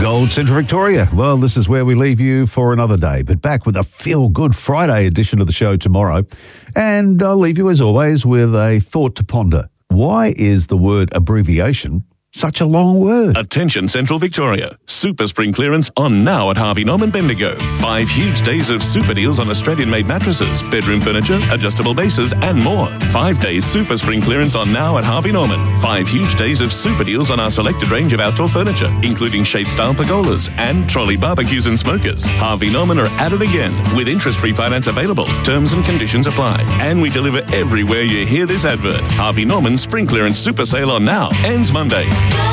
Gold Central Victoria. Well, this is where we leave you for another day, but back with a feel-good Friday edition of the show tomorrow. And I'll leave you, as always, with a thought to ponder. Why is the word abbreviation such a long word? Attention Central Victoria. Super spring clearance on now at Harvey Norman Bendigo. 5 huge days of super deals on Australian-made mattresses, bedroom furniture, adjustable bases and more. 5 days super spring clearance on now at Harvey Norman. 5 huge days of super deals on our selected range of outdoor furniture, including shade-style pergolas and trolley barbecues and smokers. Harvey Norman are at it again with interest-free finance available. Terms and conditions apply. And we deliver everywhere you hear this advert. Harvey Norman spring clearance super sale on now ends Monday.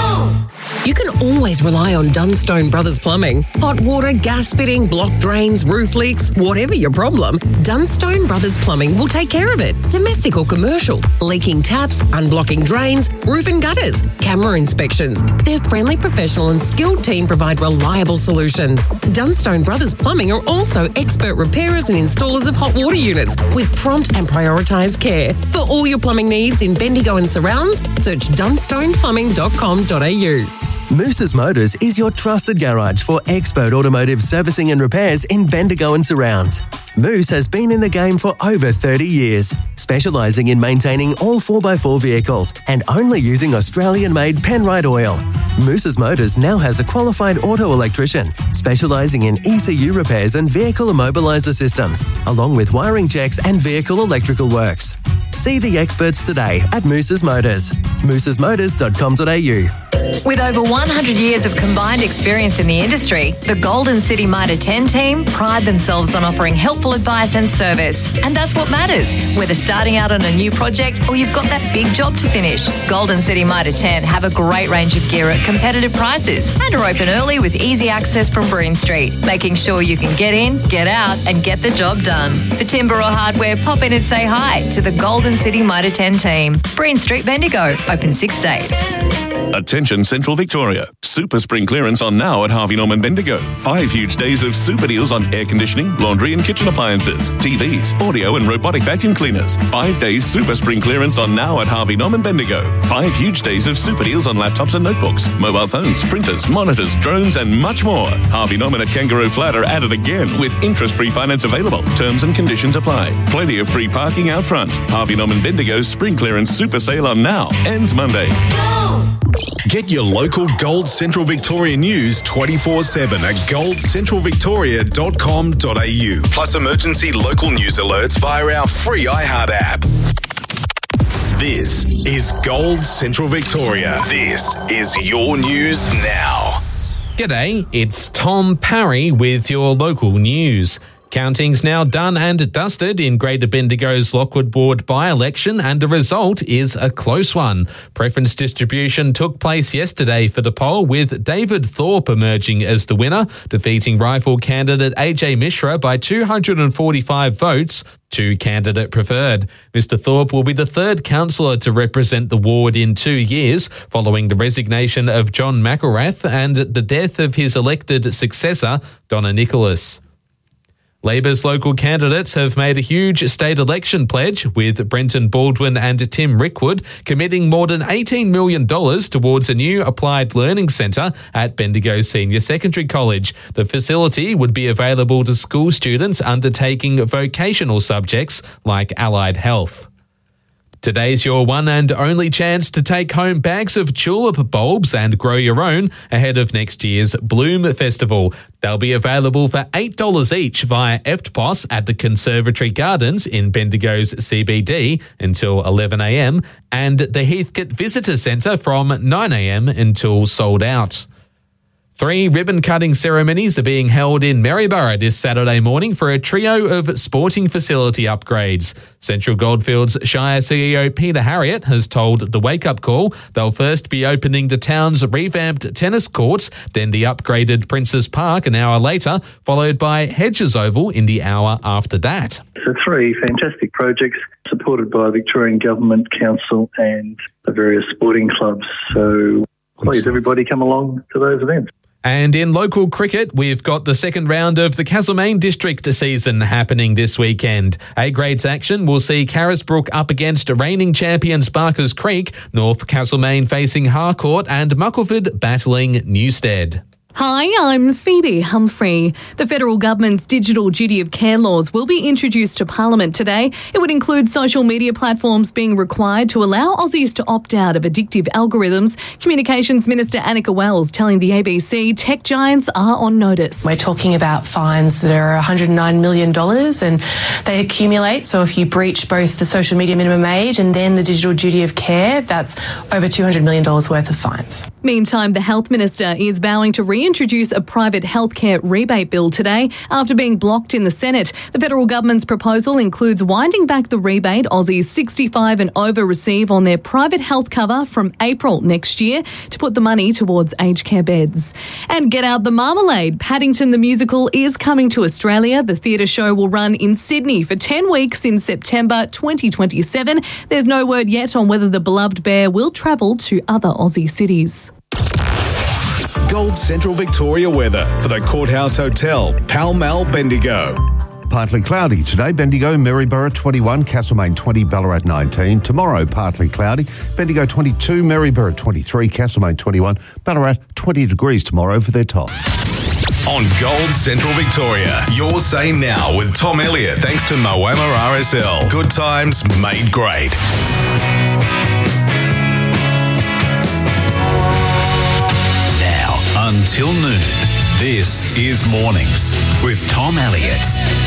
You can always rely on Dunstone Brothers Plumbing. Hot water, gas fitting, blocked drains, roof leaks, whatever your problem, Dunstone Brothers Plumbing will take care of it. Domestic or commercial, leaking taps, unblocking drains, roof and gutters, camera inspections. Their friendly, professional and skilled team provide reliable solutions. Dunstone Brothers Plumbing are also expert repairers and installers of hot water units with prompt and prioritised care. For all your plumbing needs in Bendigo and surrounds, search dunstoneplumbing.com.au. Moose's Motors is your trusted garage for expert automotive servicing and repairs in Bendigo and surrounds. Moose has been in the game for over 30 years, specialising in maintaining all 4x4 vehicles and only using Australian-made Penrite oil. Moose's Motors now has a qualified auto electrician, specialising in ECU repairs and vehicle immobiliser systems, along with wiring checks and vehicle electrical works. See the experts today at Moose's Motors. moosesmotors.com.au. With over 100 years of combined experience in the industry, the Golden City Mitre 10 team pride themselves on offering helpful advice and service. And that's what matters, whether starting out on a new project or you've got that big job to finish. Golden City Mitre 10 have a great range of gear at competitive prices and are open early with easy access from Breen Street, making sure you can get in, get out and get the job done. For timber or hardware, pop in and say hi to the Golden City Mitre 10 team. Breen Street, Bendigo, open 6 days. Attention Central Victoria. Super spring clearance on now at Harvey Norman Bendigo. 5 huge days of super deals on air conditioning, laundry and kitchen appliances, TVs, audio and robotic vacuum cleaners. 5 days super spring clearance on now at Harvey Norman Bendigo. 5 huge days of super deals on laptops and notebooks, mobile phones, printers, monitors, drones and much more. Harvey Norman at Kangaroo Flat are at it again with interest-free finance available. Terms and conditions apply. Plenty of free parking out front. Harvey Norman Bendigo's spring clearance super sale on now ends Monday. Get your local Gold Central Victoria news 24/7 at goldcentralvictoria.com.au. Plus emergency local news alerts via our free iHeart app. This is Gold Central Victoria. This is your news now. G'day, it's Tom Parry with your local news. Counting's now done and dusted in Greater Bendigo's Lockwood Ward by-election and the result is a close one. Preference distribution took place yesterday for the poll with David Thorpe emerging as the winner, defeating rifle candidate AJ Mishra by 245 votes to candidate preferred. Mr Thorpe will be the third councillor to represent the ward in 2 years, following the resignation of John McElrath and the death of his elected successor, Donna Nicholas. Labor's local candidates have made a huge state election pledge, with Brenton Baldwin and Tim Rickwood committing more than $18 million towards a new applied learning centre at Bendigo Senior Secondary College. The facility would be available to school students undertaking vocational subjects like allied health. Today's your one and only chance to take home bags of tulip bulbs and grow your own ahead of next year's Bloom Festival. They'll be available for $8 each via EFTPOS at the Conservatory Gardens in Bendigo's CBD until 11am and the Heathcote Visitor Centre from 9am until sold out. 3 ribbon-cutting ceremonies are being held in Maryborough this Saturday morning for a trio of sporting facility upgrades. Central Goldfields Shire CEO Peter Harriott has told The Wake Up Call they'll first be opening the town's revamped tennis courts, then the upgraded Princes Park an hour later, followed by Hedges Oval in the hour after that. So 3 fantastic projects supported by Victorian Government, Council and the various sporting clubs. So please, everybody come along to those events. And in local cricket, we've got the second round of the Castlemaine District season happening this weekend. A-Grades action will see Carisbrook up against reigning champions Barkers Creek, North Castlemaine facing Harcourt and Muckleford battling Newstead. Hi, I'm Phoebe Humphrey. The federal government's digital duty of care laws will be introduced to Parliament today. It would include social media platforms being required to allow Aussies to opt out of addictive algorithms. Communications Minister Annika Wells telling the ABC tech giants are on notice. We're talking about fines that are $109 million and they accumulate. So if you breach both the social media minimum age and then the digital duty of care, that's over $200 million worth of fines. Meantime, the Health Minister is vowing to reintroduce a private healthcare rebate bill today after being blocked in the Senate. The federal government's proposal includes winding back the rebate Aussies 65 and over receive on their private health cover from April next year to put the money towards aged care beds. And get out the marmalade. Paddington the Musical is coming to Australia. The theatre show will run in Sydney for 10 weeks in September 2027. There's no word yet on whether the beloved bear will travel to other Aussie cities. Gold Central Victoria weather for the Courthouse Hotel, Pall Mall, Bendigo. Partly cloudy today. Bendigo, Maryborough 21, Castlemaine 20, Ballarat 19. Tomorrow, partly cloudy. Bendigo 22, Maryborough 23, Castlemaine 21, Ballarat 20 degrees tomorrow for their top. On Gold Central Victoria, your say now with Tom Elliott, thanks to Moama RSL. Good times made great. Until noon, this is Mornings with Tom Elliott.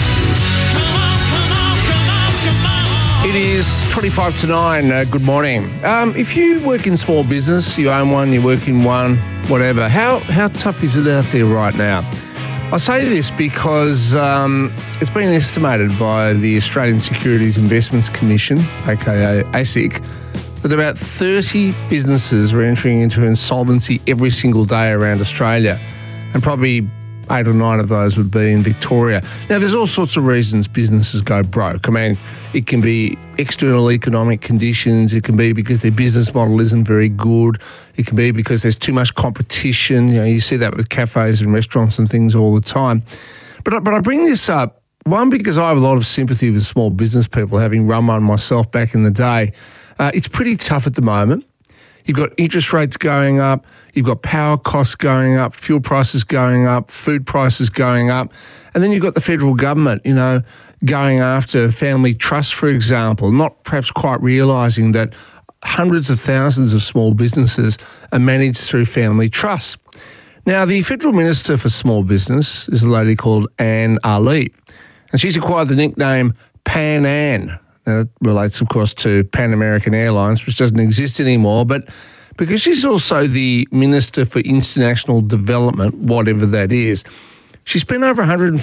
It is 25 to 9. Good morning. If you work in small business, you own one, you work in one, whatever, how tough is it out there right now? I say this because it's been estimated by the Australian Securities Investments Commission, aka ASIC, that about 30 businesses are entering into insolvency every single day around Australia, and probably 8 or 9 of those would be in Victoria. Now, there's all sorts of reasons businesses go broke. I mean, it can be external economic conditions. It can be because their business model isn't very good. It can be because there's too much competition. You know, you see that with cafes and restaurants and things all the time. But I bring this up, one, because I have a lot of sympathy with small business people, having run one myself back in the day. It's pretty tough at the moment. You've got interest rates going up, you've got power costs going up, fuel prices going up, food prices going up, and then you've got the federal government, you know, going after family trusts, for example, not perhaps quite realising that hundreds of thousands of small businesses are managed through family trusts. Now, the Federal Minister for Small Business is a lady called Anne Ali, and she's acquired the nickname Pan Ann. Now, that relates, of course, to Pan American Airlines, which doesn't exist anymore, but because she's also the Minister for International Development, whatever that is, she spent over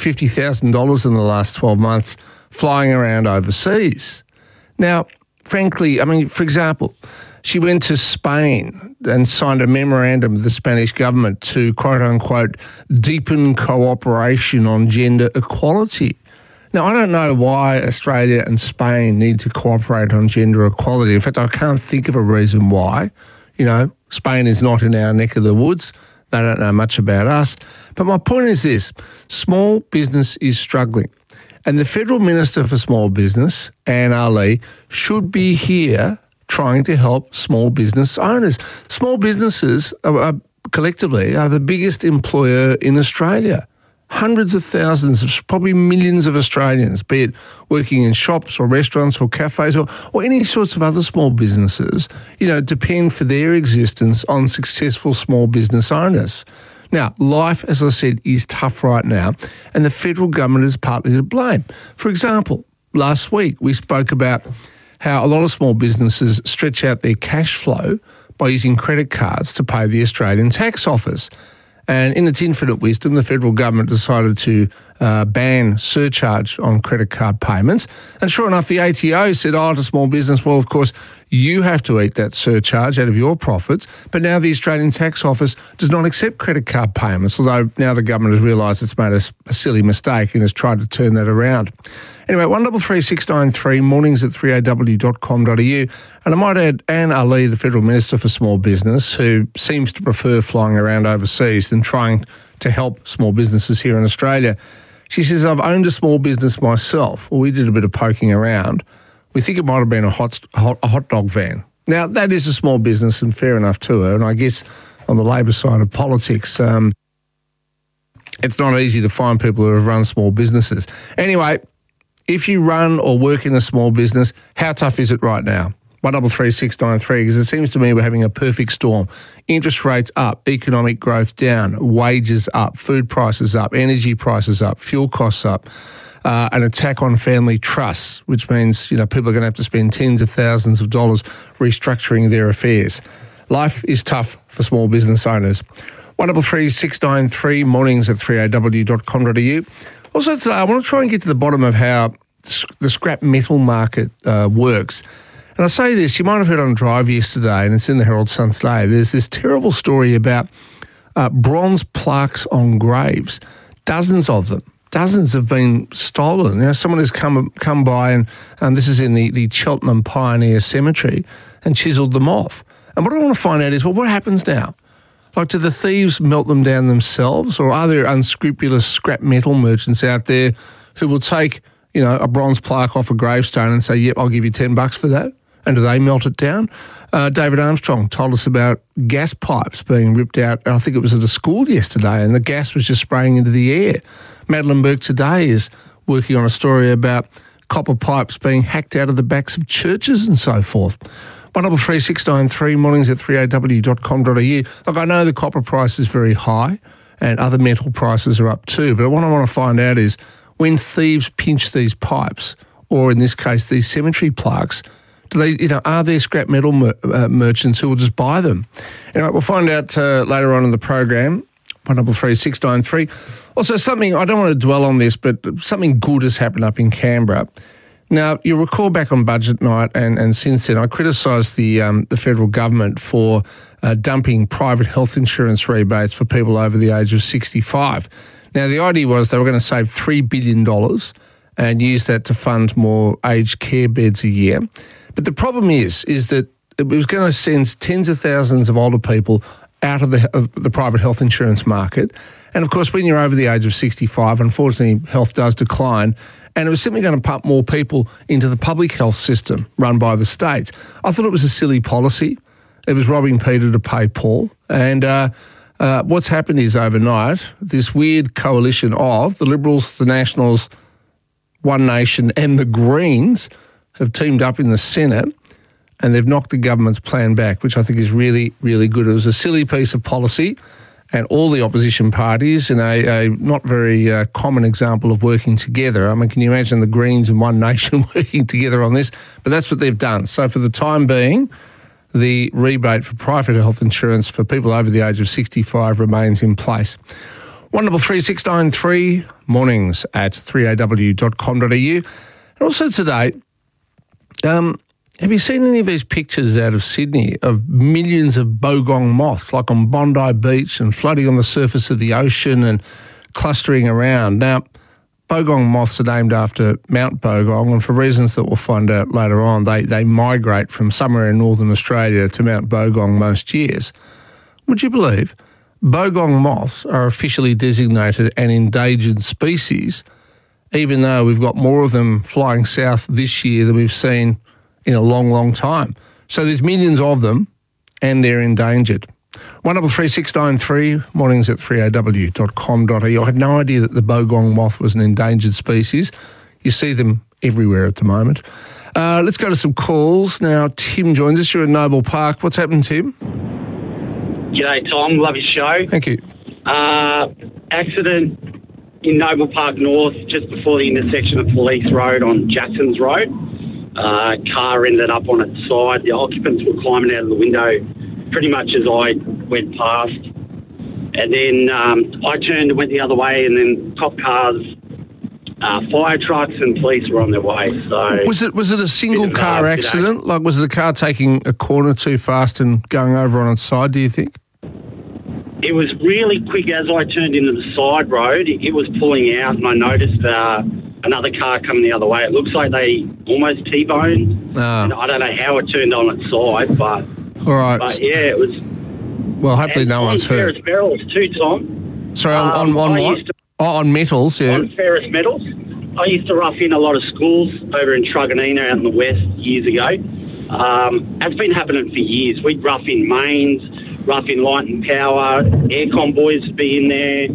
$150,000 in the last 12 months flying around overseas. Now, frankly, I mean, for example, she went to Spain and signed a memorandum with the Spanish government to, quote-unquote, deepen cooperation on gender equality. Now, I don't know why Australia and Spain need to cooperate on gender equality. In fact, I can't think of a reason why. You know, Spain is not in our neck of the woods. They don't know much about us. But my point is this: small business is struggling. And the Federal Minister for Small Business, Anne Ali, should be here trying to help small business owners. Small businesses collectively are the biggest employer in Australia. Hundreds of thousands, probably millions of Australians, be it working in shops or restaurants or cafes or any sorts of other small businesses, you know, depend for their existence on successful small business owners. Now, life, as I said, is tough right now, and the federal government is partly to blame. For example, last week we spoke about how a lot of small businesses stretch out their cash flow by using credit cards to pay the Australian Tax Office. And in its infinite wisdom, the federal government decided to ban surcharge on credit card payments. And sure enough, the ATO said, to small business, well, of course, you have to eat that surcharge out of your profits. But now the Australian Tax Office does not accept credit card payments, although now the government has realised it's made a silly mistake and has tried to turn that around. Anyway, 133693, mornings at 3aw.com.au. And I might add Anne Ali, the Federal Minister for Small Business, who seems to prefer flying around overseas than trying to help small businesses here in Australia. She says, I've owned a small business myself. Well, we did a bit of poking around. We think it might have been a hot dog van. Now, that is a small business and fair enough to her. And I guess on the Labor side of politics, it's not easy to find people who have run small businesses. Anyway, if you run or work in a small business, how tough is it right now? 133693, because it seems to me we're having a perfect storm. Interest rates up, economic growth down, wages up, food prices up, energy prices up, fuel costs up, an attack on family trusts, which means people are going to have to spend tens of thousands of dollars restructuring their affairs. Life is tough for small business owners. 133693, mornings at 3aw.com.au. Also today, I want to try and get to the bottom of how the scrap metal market works. And I say this, you might have heard on Drive yesterday, and it's in the Herald Sun today, there's this terrible story about bronze plaques on graves. Dozens of them. Dozens have been stolen. Someone has come by, and this is in the Cheltenham Pioneer Cemetery, and chiselled them off. And what I want to find out is, what happens now? Like, do the thieves melt them down themselves, or are there unscrupulous scrap metal merchants out there who will take, a bronze plaque off a gravestone and say, yep, I'll give you $10 for that? And do they melt it down? David Armstrong told us about gas pipes being ripped out. I think it was at a school yesterday, and the gas was just spraying into the air. Madeline Burke today is working on a story about copper pipes being hacked out of the backs of churches and so forth. 133693, mornings at 3aw.com.au. Look, I know the copper price is very high and other metal prices are up too, but what I want to find out is when thieves pinch these pipes, or in this case, these cemetery plaques, do they, are there scrap metal merchants who will just buy them? Anyway, we'll find out later on in the program. 133693. Also, something, I don't want to dwell on this, but something good has happened up in Canberra. Now, you'll recall back on budget night and since then, I criticised the federal government for dumping private health insurance rebates for people over the age of 65. Now, the idea was they were going to save $3 billion and use that to fund more aged care beds a year. But the problem is that it was going to send tens of thousands of older people out of the private health insurance market. And, of course, when you're over the age of 65, unfortunately, health does decline. And it was simply going to pump more people into the public health system run by the states. I thought it was a silly policy. It was robbing Peter to pay Paul. And what's happened is overnight, this weird coalition of the Liberals, the Nationals, One Nation and the Greens have teamed up in the Senate, and they've knocked the government's plan back, which I think is really, really good. It was a silly piece of policy, and all the opposition parties, in a not very common example of working together. I mean, can you imagine the Greens and One Nation working together on this? But that's what they've done. So for the time being, the rebate for private health insurance for people over the age of 65 remains in place. 133693, mornings at 3aw.com.au. And also today, have you seen any of these pictures out of Sydney of millions of bogong moths, like on Bondi Beach and floating on the surface of the ocean and clustering around? Now, bogong moths are named after Mount Bogong, and for reasons that we'll find out later on, they migrate from somewhere in northern Australia to Mount Bogong most years. Would you believe bogong moths are officially designated an endangered species, even though we've got more of them flying south this year than we've seen in a long, long time. So there's millions of them, and they're endangered. 133693, mornings at 3aw.com.au. I had no idea that the bogong moth was an endangered species. You see them everywhere at the moment. Let's go to some calls. Now, Tim joins us. You're in Noble Park. What's happened, Tim? G'day, Tom. Love your show. Thank you. Accident in Noble Park North, just before the intersection of Police Road on Jackson's Road. Car ended up on its side. The occupants were climbing out of the window pretty much as I went past. And then I turned and went the other way, and then cop cars, fire trucks and police were on their way. So Was it a single car accident? Like, was it a car taking a corner too fast and going over on its side, do you think? It was really quick. As I turned into the side road, it was pulling out, and I noticed another car coming the other way. It looks like they almost T-boned. And I don't know how it turned on its side, but... All right. But, yeah, it was... Well, hopefully no one's hurt. On ferrous metals too, Tom. Sorry, on what? On metals, yeah. On ferrous metals. I used to rough in a lot of schools over in Truganina out in the west years ago. It's been happening for years. We'd rough in mains, rough in light and power. Aircon boys would be in there.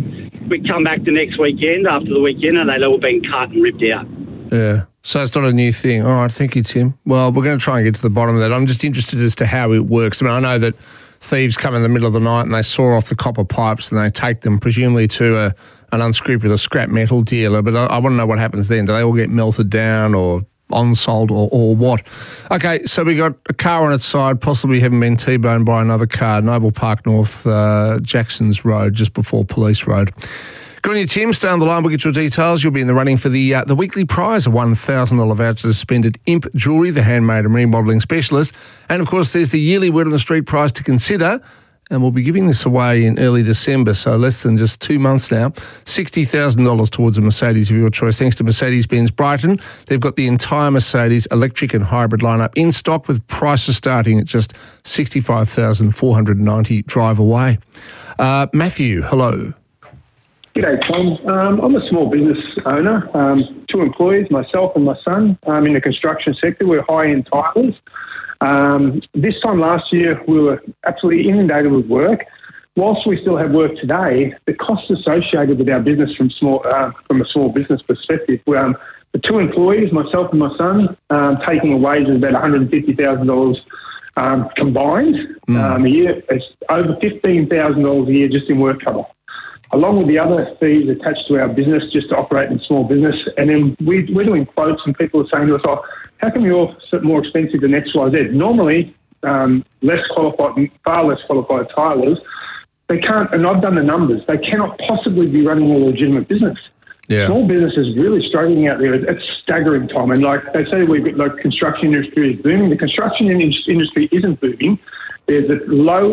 we come back the next weekend after the weekend and they'd all been cut and ripped out. Yeah. So it's not a new thing. All right, thank you, Tim. Well, we're going to try and get to the bottom of that. I'm just interested as to how it works. I mean, I know that thieves come in the middle of the night and they saw off the copper pipes and they take them presumably to an unscrupulous scrap metal dealer, but I want to know what happens then. Do they all get melted down or on-sold or what? Okay, so we got a car on its side, possibly having been T-boned by another car, Noble Park North, Jackson's Road, just before Police Road. Good on you, Tim. Stay on the line. We'll get your details. You'll be in the running for the weekly prize, a $1,000 voucher to spend at Imp Jewellery, the handmade and remodelling specialist. And, of course, there's the yearly Word on the Street prize to consider. And we'll be giving this away in early December, so less than just 2 months now. $60,000 towards a Mercedes of your choice, thanks to Mercedes-Benz Brighton. They've got the entire Mercedes electric and hybrid lineup in stock with prices starting at just $65,490 drive away. Matthew, hello. G'day, Tom. I'm a small business owner, 2 employees, myself and my son, in the construction sector. We're high-end tilers. This time last year, we were absolutely inundated with work. Whilst we still have work today, the costs associated with our business from a small business perspective, the 2 employees, myself and my son, taking a wage of about $150,000 combined a year. It's over $15,000 a year just in work cover, along with the other fees attached to our business just to operate in small business. And then we're doing quotes and people are saying to us, oh, how come you're more expensive than XYZ? Normally, far less qualified tilers, they can't, and I've done the numbers, they cannot possibly be running a legitimate business. Yeah. Small business is really struggling out there. It's staggering, Tom. And like they say, we've got like construction industry is booming. The construction industry isn't booming. There's the low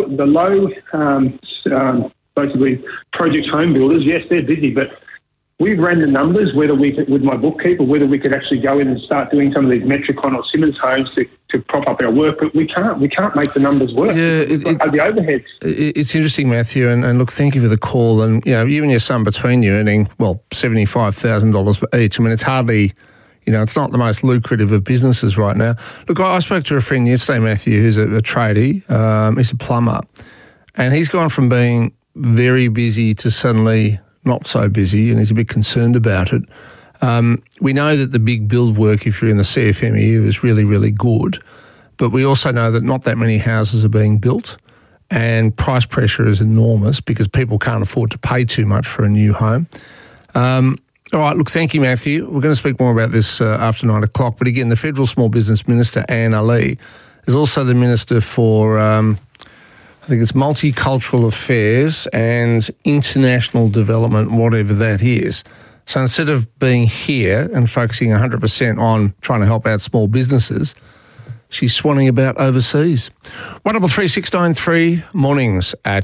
basically project home builders, yes, they're busy, but we've ran the numbers, whether we could, with my bookkeeper, whether we could actually go in and start doing some of these Metricon or Simmons homes to prop up our work, but we can't make the numbers work. Yeah, the overheads. It's interesting, Matthew, and look, thank you for the call. And, you know, you and your son between you earning, well, $75,000 each. I mean, it's hardly, you know, it's not the most lucrative of businesses right now. Look, I spoke to a friend yesterday, Matthew, who's a tradie. He's a plumber, and he's gone from being very busy to suddenly not so busy, and he's a bit concerned about it. We know that the big build work, if you're in the CFMEU, is really, really good, but we also know that not that many houses are being built, and price pressure is enormous because people can't afford to pay too much for a new home. All right, look, thank you, Matthew. We're going to speak more about this after 9 o'clock, but again, the Federal Small Business Minister, Anne Ali, is also the Minister for I think it's Multicultural Affairs and International Development, whatever that is. So instead of being here and focusing 100% on trying to help out small businesses, she's swanning about overseas. 133693 mornings at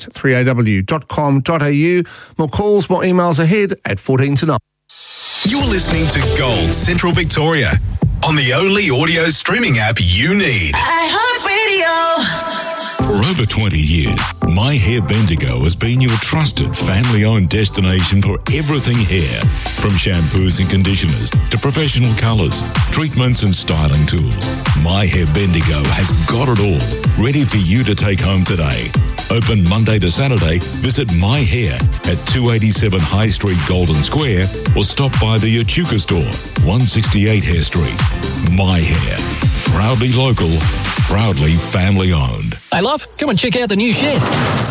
3aw.com.au. More calls, more emails ahead at 14 to 9. You're listening to Gold Central Victoria on the only audio streaming app you need. iHeartRadio. For over 20 years, My Hair Bendigo has been your trusted family-owned destination for everything hair. From shampoos and conditioners to professional colours, treatments and styling tools, My Hair Bendigo has got it all, ready for you to take home today. Open Monday to Saturday, visit My Hair at 287 High Street, Golden Square, or stop by the Echuca store, 168 Hare Street. My Hair. Proudly local, proudly family-owned. Hey, love, come and check out the new shed.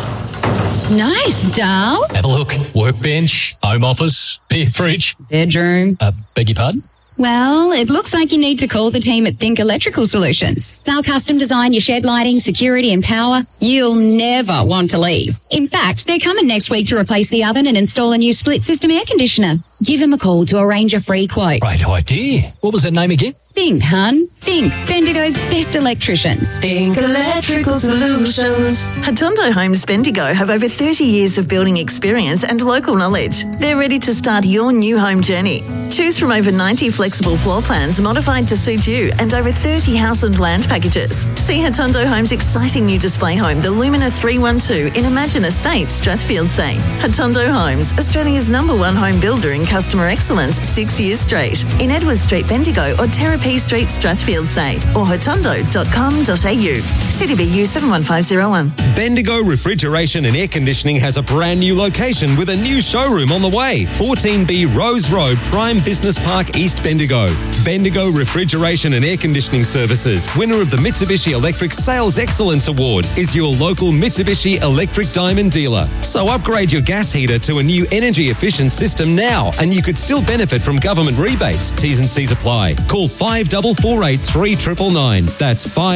Nice, doll. Have a look. Workbench, home office, beer fridge. Bedroom. Beg your pardon? Well, it looks like you need to call the team at Think Electrical Solutions. They'll custom design your shed lighting, security and power. You'll never want to leave. In fact, they're coming next week to replace the oven and install a new split system air conditioner. Give them a call to arrange a free quote. Great idea. What was that name again? Think, hun. Think. Bendigo's best electricians. Think Electrical Solutions. Hatondo Homes Bendigo have over 30 years of building experience and local knowledge. They're ready to start your new home journey. Choose from over 90 flexible floor plans modified to suit you and over 30 house and land packages. See Hatondo Homes' exciting new display home, the Lumina 312 in Imagine Estates, Strathfieldsay. Hatondo Homes, Australia's #1 home builder in customer excellence 6 years straight. In Edward Street, Bendigo or Terra P Street, Strathfieldsade, or hotondo.com.au. CDBU 71501. Bendigo Refrigeration and Air Conditioning has a brand new location with a new showroom on the way. 14B Rose Road, Prime Business Park, East Bendigo. Bendigo Refrigeration and Air Conditioning Services, winner of the Mitsubishi Electric Sales Excellence Award, is your local Mitsubishi Electric Diamond dealer. So upgrade your gas heater to a new energy efficient system now, and you could still benefit from government rebates. T's and C's apply. Call 5448 3999. That's 5